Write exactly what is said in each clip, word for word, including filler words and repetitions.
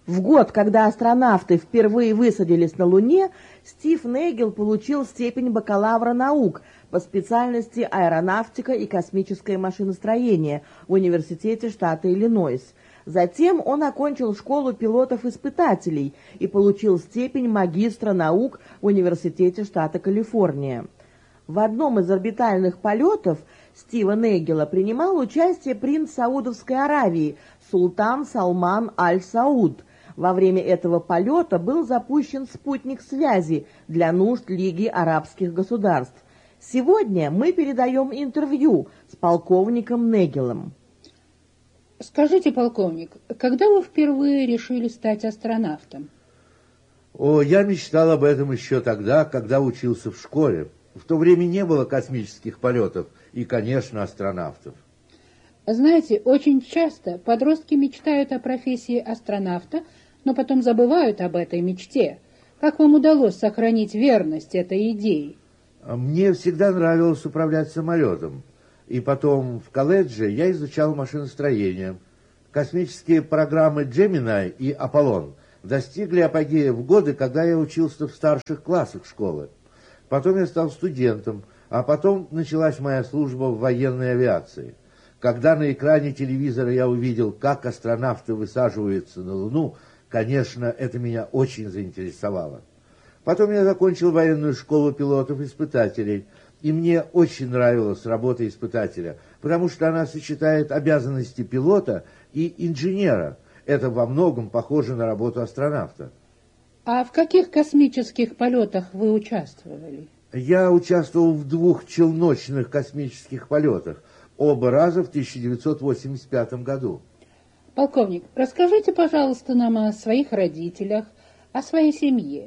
В год, когда астронавты впервые высадились на Луне, Стив Нейгел получил степень бакалавра наук по специальности аэронавтика и космическое машиностроение в университете штата Иллинойс. Затем он окончил школу пилотов-испытателей и получил степень магистра наук в университете штата Калифорния. В одном из орбитальных полетов Стива Нейгела принимал участие принц Саудовской Аравии султан Салман Аль-Сауд. Во время этого полета был запущен спутник связи для нужд Лиги арабских государств. Сегодня мы передаем интервью с полковником Нейгелом. Скажите, полковник, когда вы впервые решили стать астронавтом? О, я мечтал об этом еще тогда, когда учился в школе. В то время не было космических полетов и, конечно, астронавтов. Знаете, очень часто подростки мечтают о профессии астронавта, но потом забывают об этой мечте. Как вам удалось сохранить верность этой идее? Мне всегда нравилось управлять самолетом. И потом в колледже я изучал машиностроение. Космические программы Gemini и Аполлон достигли апогея в годы, когда я учился в старших классах школы. Потом я стал студентом, а потом началась моя служба в военной авиации. Когда на экране телевизора я увидел, как астронавты высаживаются на Луну, конечно, это меня очень заинтересовало. Потом я закончил военную школу пилотов-испытателей, и мне очень нравилась работа испытателя, потому что она сочетает обязанности пилота и инженера. Это во многом похоже на работу астронавта. А в каких космических полетах вы участвовали? Я участвовал в двух челночных космических полетах, оба раза в тысяча девятьсот восемьдесят пятом году. Полковник, расскажите, пожалуйста, нам о своих родителях, о своей семье.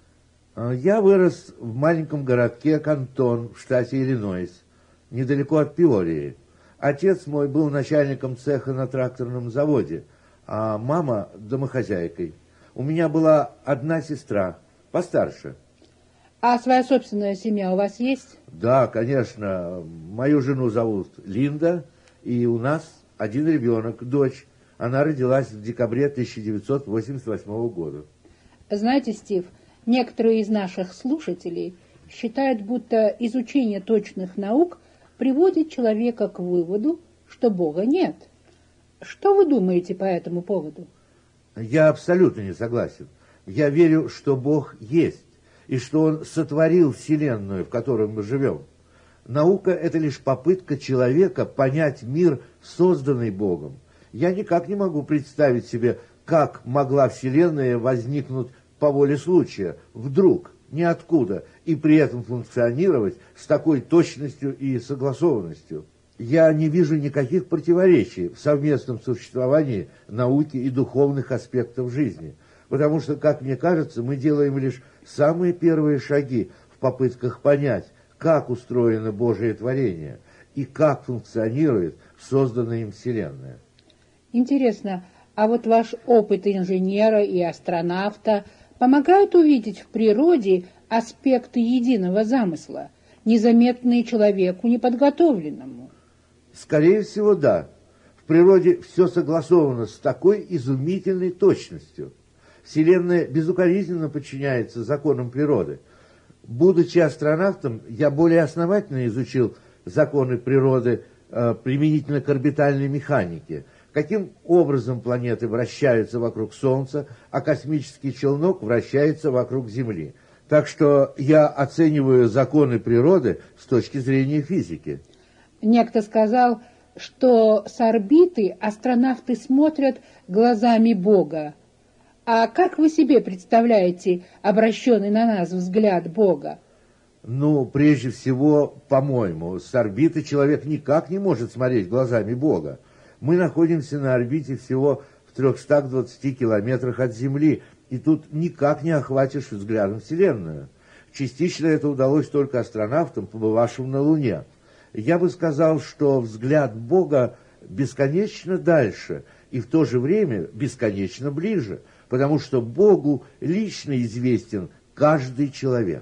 Я вырос в маленьком городке Кантон в штате Иллинойс, недалеко от Пиории. Отец мой был начальником цеха на тракторном заводе, а мама – домохозяйкой. У меня была одна сестра, постарше. А своя собственная семья у вас есть? Да, конечно. Мою жену зовут Линда, и у нас один ребенок, дочь. Она родилась в декабре тысяча девятьсот восемьдесят восьмого года. Знаете, Стив, некоторые из наших слушателей считают, будто изучение точных наук приводит человека к выводу, что Бога нет. Что вы думаете по этому поводу? Я абсолютно не согласен. Я верю, что Бог есть, и что Он сотворил Вселенную, в которой мы живем. Наука – это лишь попытка человека понять мир, созданный Богом. Я никак не могу представить себе, как могла Вселенная возникнуть по воле случая, вдруг, ниоткуда, и при этом функционировать с такой точностью и согласованностью. Я не вижу никаких противоречий в совместном существовании науки и духовных аспектов жизни, потому что, как мне кажется, мы делаем лишь самые первые шаги в попытках понять, как устроено Божие творение и как функционирует созданная им Вселенная. Интересно, а вот ваш опыт инженера и астронавта помогает увидеть в природе аспекты единого замысла, незаметные человеку неподготовленному? Скорее всего, да. В природе все согласовано с такой изумительной точностью. Вселенная безукоризненно подчиняется законам природы. Будучи астронавтом, я более основательно изучил законы природы э, применительно к орбитальной механике, каким образом планеты вращаются вокруг Солнца, а космический челнок вращается вокруг Земли. Так что я оцениваю законы природы с точки зрения физики. Некто сказал, что с орбиты астронавты смотрят глазами Бога. А как вы себе представляете обращенный на нас взгляд Бога? Ну, прежде всего, по-моему, с орбиты человек никак не может смотреть глазами Бога. Мы находимся на орбите всего в трехстах двадцати километрах от Земли, и тут никак не охватишь взглядом Вселенную. Частично это удалось только астронавтам, побывавшим на Луне. Я бы сказал, что взгляд Бога бесконечно дальше и в то же время бесконечно ближе, потому что Богу лично известен каждый человек.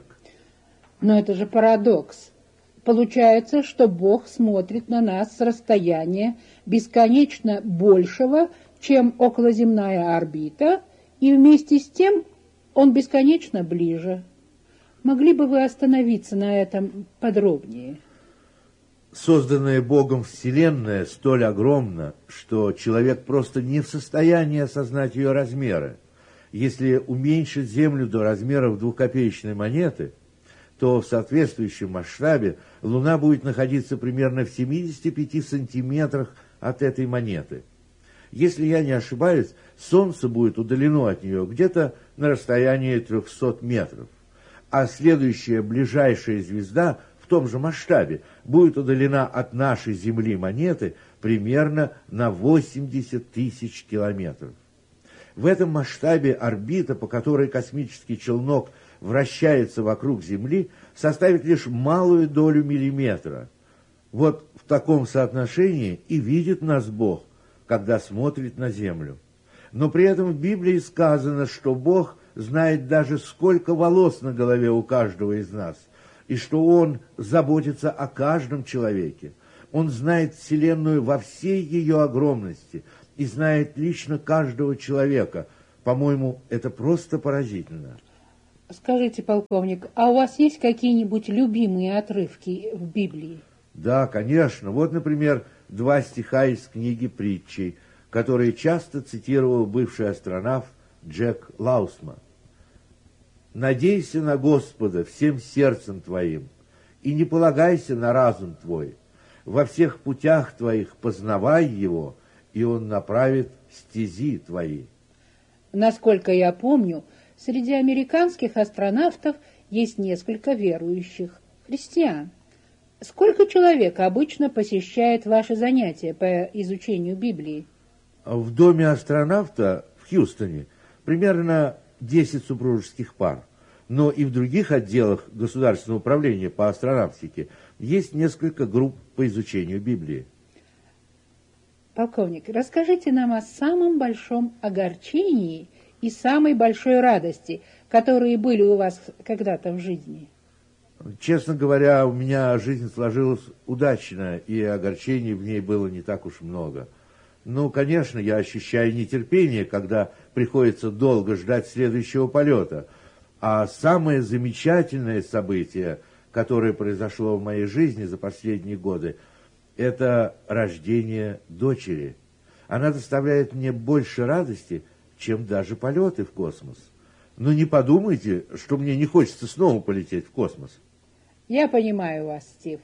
Но это же парадокс. Получается, что Бог смотрит на нас с расстояния бесконечно большего, чем околоземная орбита, И вместе с тем он бесконечно ближе. Могли бы вы остановиться на этом подробнее? Созданная Богом Вселенная столь огромна, что человек просто не в состоянии осознать ее размеры. Если уменьшить Землю до размеров двухкопеечной монеты, то в соответствующем масштабе Луна будет находиться примерно в семидесяти пяти сантиметрах от этой монеты. Если я не ошибаюсь, Солнце будет удалено от нее где-то на расстоянии трехсот метров, а следующая ближайшая звезда в том же масштабе будет удалена от нашей Земли монеты примерно на восемьдесят тысяч километров. В этом масштабе орбита, по которой космический челнок вращается вокруг Земли, составит лишь малую долю миллиметра. Вот в таком соотношении и видит нас Бог, когда смотрит на Землю. Но при этом в Библии сказано, что Бог знает даже, сколько волос на голове у каждого из нас, и что Он заботится о каждом человеке. Он знает Вселенную во всей ее огромности и знает лично каждого человека. По-моему, это просто поразительно. Скажите, полковник, а у вас есть какие-нибудь любимые отрывки в Библии? Да, конечно. Вот, например, два стиха из книги «Притчей», которые часто цитировал бывший астронавт Джек Лаусман. «Надейся на Господа всем сердцем твоим, и не полагайся на разум твой. Во всех путях твоих познавай его, и он направит стези твои». Насколько я помню, среди американских астронавтов есть несколько верующих христиан. Сколько человек обычно посещает ваши занятия по изучению Библии? В доме астронавта в Хьюстоне примерно десять супружеских пар. Но и в других отделах Государственного управления по астронавтике есть несколько групп по изучению Библии. Полковник, расскажите нам о самом большом огорчении и самой большой радости, которые были у вас когда-то в жизни. Честно говоря, у меня жизнь сложилась удачно, и огорчений в ней было не так уж много. Ну, конечно, я ощущаю нетерпение, когда приходится долго ждать следующего полета. А самое замечательное событие, которое произошло в моей жизни за последние годы, это рождение дочери. Она доставляет мне больше радости, чем даже полеты в космос. Но не подумайте, что мне не хочется снова полететь в космос. Я понимаю вас, Стив.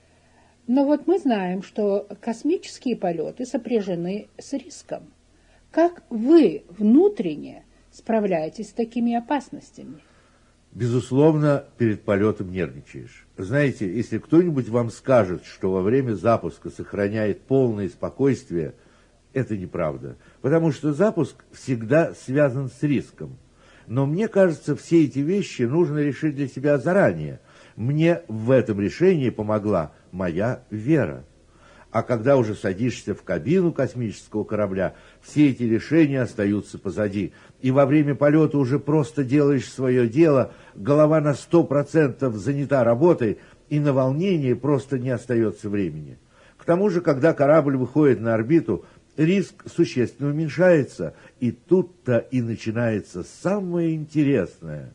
Но вот мы знаем, что космические полеты сопряжены с риском. Как вы внутренне справляетесь с такими опасностями? Безусловно, перед полетом нервничаешь. Знаете, если кто-нибудь вам скажет, что во время запуска сохраняет полное спокойствие, это неправда. Потому что запуск всегда связан с риском. Но мне кажется, все эти вещи нужно решить для себя заранее. Мне в этом решении помогла моя вера. А когда уже садишься в кабину космического корабля, все эти решения остаются позади. И во время полета уже просто делаешь свое дело, голова на сто процентов занята работой, и на волнение просто не остается времени. К тому же, когда корабль выходит на орбиту, риск существенно уменьшается, и тут-то и начинается самое интересное.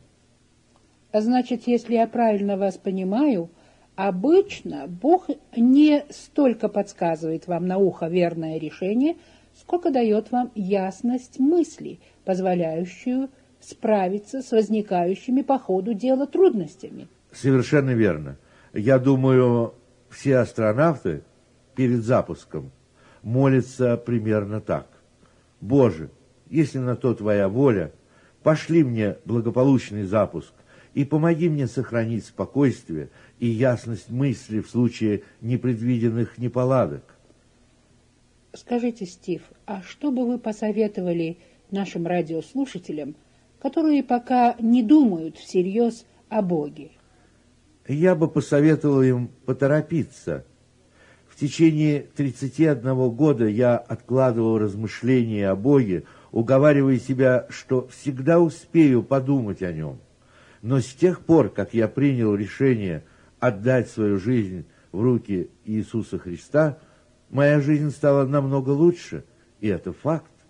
Значит, если я правильно вас понимаю, обычно Бог не столько подсказывает вам на ухо верное решение, сколько дает вам ясность мысли, позволяющую справиться с возникающими по ходу дела трудностями. Совершенно верно. Я думаю, все астронавты перед запуском молятся примерно так. «Боже, если на то твоя воля, пошли мне благополучный запуск и помоги мне сохранить спокойствие и ясность мысли в случае непредвиденных неполадок». Скажите, Стив, а что бы вы посоветовали нашим радиослушателям, которые пока не думают всерьез о Боге? Я бы посоветовал им поторопиться. В течение тридцати одного года я откладывал размышления о Боге, уговаривая себя, что всегда успею подумать о нем. Но с тех пор, как я принял решение отдать свою жизнь в руки Иисуса Христа, моя жизнь стала намного лучше, и это факт.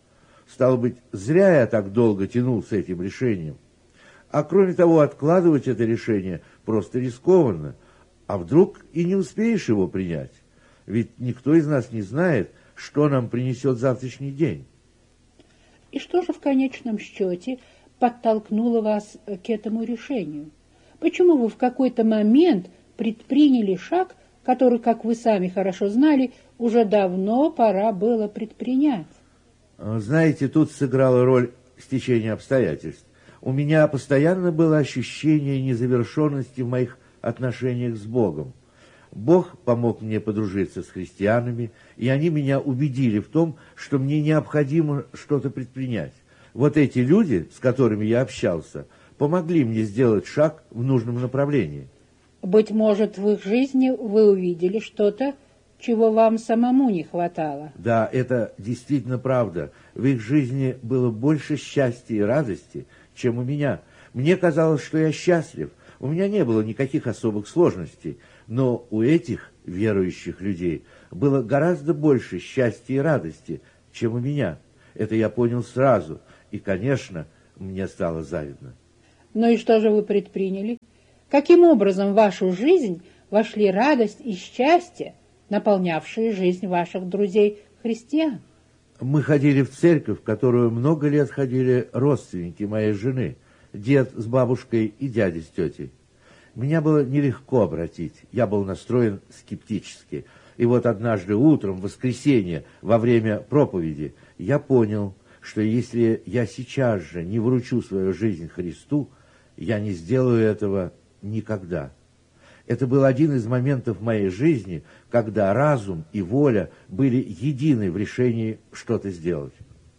Стало быть, зря я так долго тянул с этим решением. А кроме того, откладывать это решение просто рискованно. А вдруг и не успеешь его принять? Ведь никто из нас не знает, что нам принесет завтрашний день. И что же в конечном счете подтолкнуло вас к этому решению? Почему вы в какой-то момент предприняли шаг, который, как вы сами хорошо знали, уже давно пора было предпринять? Знаете, тут сыграла роль стечение обстоятельств. У меня постоянно было ощущение незавершенности в моих отношениях с Богом. Бог помог мне подружиться с христианами, и они меня убедили в том, что мне необходимо что-то предпринять. Вот эти люди, с которыми я общался, помогли мне сделать шаг в нужном направлении. Быть может, в их жизни вы увидели что-то, чего вам самому не хватало. Да, это действительно правда. В их жизни было больше счастья и радости, чем у меня. Мне казалось, что я счастлив. У меня не было никаких особых сложностей, но у этих верующих людей было гораздо больше счастья и радости, чем у меня. Это я понял сразу, и, конечно, мне стало завидно. Ну и что же вы предприняли? Каким образом в вашу жизнь вошли радость и счастье, наполнявшие жизнь ваших друзей-христиан? Мы ходили в церковь, в которую много лет ходили родственники моей жены, дед с бабушкой и дядя с тетей. Меня было нелегко обратить, я был настроен скептически. И вот однажды утром, в воскресенье, во время проповеди, я понял, что если я сейчас же не вручу свою жизнь Христу, я не сделаю этого никогда. Это был один из моментов моей жизни, когда разум и воля были едины в решении что-то сделать.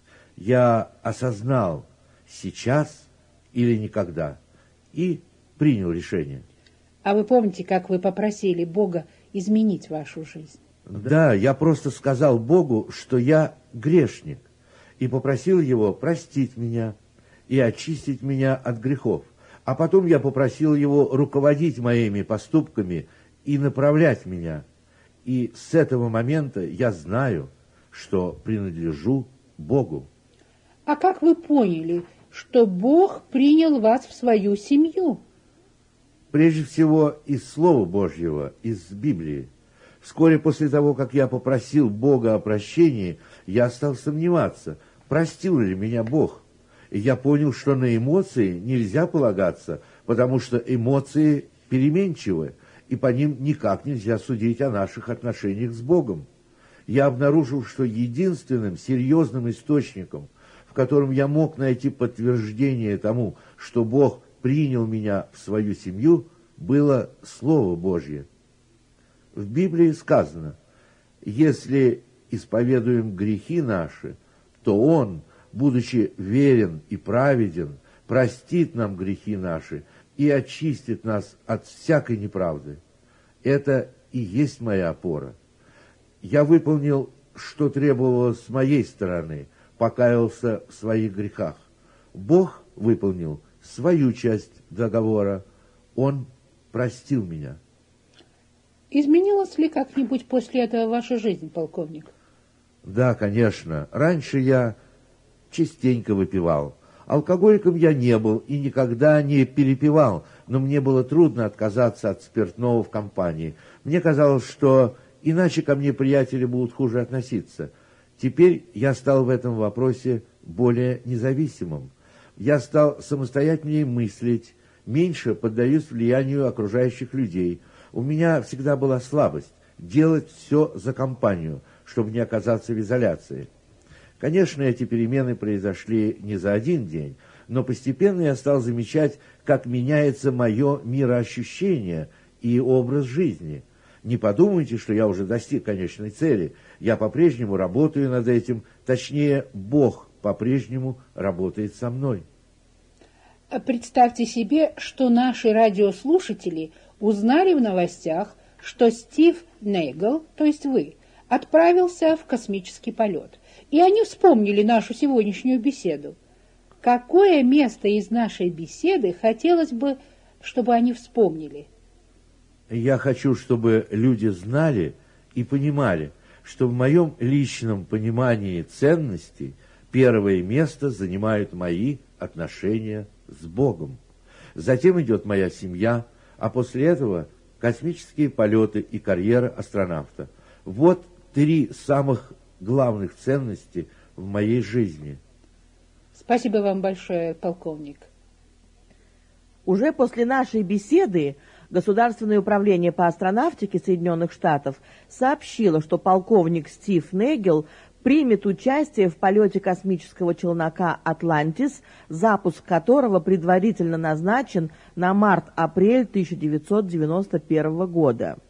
Я осознал сейчас или никогда и принял решение. А вы помните, как вы попросили Бога изменить вашу жизнь? Да, я просто сказал Богу, что я грешник, и попросил Его простить меня и очистить меня от грехов. А потом я попросил Его руководить моими поступками и направлять меня. И с этого момента я знаю, что принадлежу Богу. А как вы поняли, что Бог принял вас в свою семью? Прежде всего, из Слова Божьего, из Библии. Вскоре после того, как я попросил Бога о прощении, я стал сомневаться, простил ли меня Бог. И я понял, что на эмоции нельзя полагаться, потому что эмоции переменчивы, и по ним никак нельзя судить о наших отношениях с Богом. Я обнаружил, что единственным серьезным источником, в котором я мог найти подтверждение тому, что Бог принял меня в свою семью, было Слово Божье. В Библии сказано: если исповедуем грехи наши, то Он, будучи верен и праведен, простит нам грехи наши и очистит нас от всякой неправды. Это и есть моя опора. Я выполнил, что требовалось с моей стороны, покаялся в своих грехах. Бог выполнил свою часть договора. Он простил меня. Изменилась ли как-нибудь после этого ваша жизнь, полковник? Да, конечно. Раньше я частенько выпивал. Алкоголиком я не был и никогда не перепивал, но мне было трудно отказаться от спиртного в компании. Мне казалось, что иначе ко мне приятели будут хуже относиться. Теперь я стал в этом вопросе более независимым. Я стал самостоятельнее мыслить, меньше поддаюсь влиянию окружающих людей. У меня всегда была слабость делать все за компанию, чтобы не оказаться в изоляции. Конечно, эти перемены произошли не за один день, но постепенно я стал замечать, как меняется мое мироощущение и образ жизни. Не подумайте, что я уже достиг конечной цели. Я по-прежнему работаю над этим, точнее, Бог по-прежнему работает со мной. Представьте себе, что наши радиослушатели узнали в новостях, что Стив Нейгл, то есть вы, отправился в космический полет. И они вспомнили нашу сегодняшнюю беседу. Какое место из нашей беседы хотелось бы, чтобы они вспомнили? Я хочу, чтобы люди знали и понимали, что в моем личном понимании ценностей Первое место занимают мои отношения с Богом. Затем идет моя семья, а после этого космические полеты и карьера астронавта. Вот три самых главных ценности в моей жизни. Спасибо вам большое, полковник. Уже после нашей беседы Государственное управление по астронавтике Соединенных Штатов сообщило, что полковник Стив Негел примет участие в полете космического челнока «Атлантис», запуск которого предварительно назначен на март-апрель тысяча девятьсот девяносто первого года.